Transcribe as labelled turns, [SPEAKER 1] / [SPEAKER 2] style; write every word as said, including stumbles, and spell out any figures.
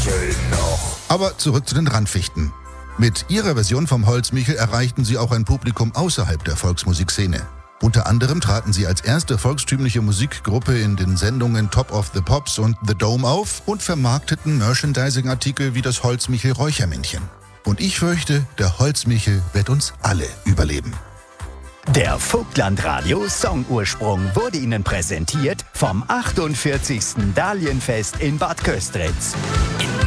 [SPEAKER 1] Holzmichel noch.
[SPEAKER 2] Aber zurück zu den Randfichten. Mit ihrer Version vom Holzmichel erreichten sie auch ein Publikum außerhalb der Volksmusikszene. Unter anderem traten sie als erste volkstümliche Musikgruppe in den Sendungen Top of the Pops und The Dome auf und vermarkteten Merchandising-Artikel wie das Holzmichel-Räuchermännchen. Und ich fürchte, der Holzmichel wird uns alle überleben.
[SPEAKER 3] Der Vogtlandradio Songursprung wurde Ihnen präsentiert vom achtundvierzigsten Dahlienfest in Bad Köstritz.